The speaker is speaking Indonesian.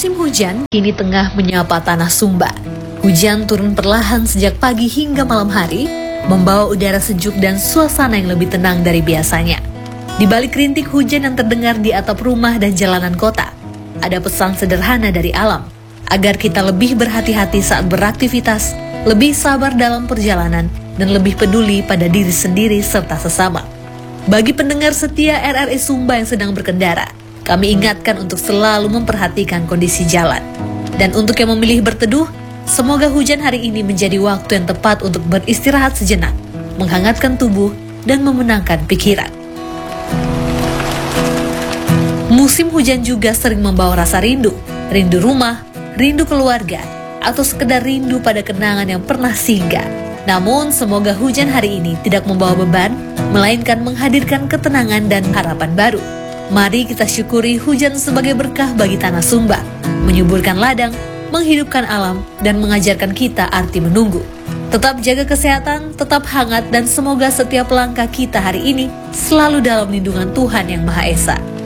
Musim hujan kini tengah menyapa tanah Sumba. Hujan turun perlahan sejak pagi hingga malam hari, membawa udara sejuk dan suasana yang lebih tenang dari biasanya. Di balik rintik hujan yang terdengar di atap rumah dan jalanan kota, ada pesan sederhana dari alam, agar kita lebih berhati-hati saat beraktivitas, lebih sabar dalam perjalanan, dan lebih peduli pada diri sendiri serta sesama. Bagi pendengar setia RRI Sumba yang sedang berkendara, kami ingatkan untuk selalu memperhatikan kondisi jalan. Dan untuk yang memilih berteduh, semoga hujan hari ini menjadi waktu yang tepat untuk beristirahat sejenak, menghangatkan tubuh, dan memenangkan pikiran. Musim hujan juga sering membawa rasa rindu rumah, rindu keluarga, atau sekedar rindu pada kenangan yang pernah singgah. Namun, semoga hujan hari ini tidak membawa beban, melainkan menghadirkan ketenangan dan harapan baru. Mari kita syukuri hujan sebagai berkah bagi tanah Sumba, menyuburkan ladang, menghidupkan alam, dan mengajarkan kita arti menunggu. Tetap jaga kesehatan, tetap hangat, dan semoga setiap langkah kita hari ini selalu dalam lindungan Tuhan Yang Maha Esa.